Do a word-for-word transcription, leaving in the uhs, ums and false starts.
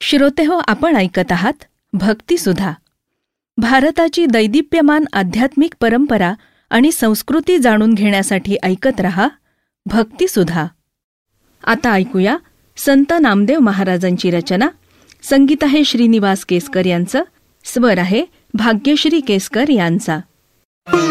श्रोतेहो, आपण ऐकत आहात भक्तिसुधा. भारताची दैदिप्यमान आध्यात्मिक परंपरा आणि संस्कृती जाणून घेण्यासाठी ऐकत रहा भक्तिसुधा. आता ऐकूया संत नामदेव महाराजांची रचना. संगीत आहे श्रीनिवास केसकर यांचं, स्वर आहे भाग्यश्री केसकर यांचा.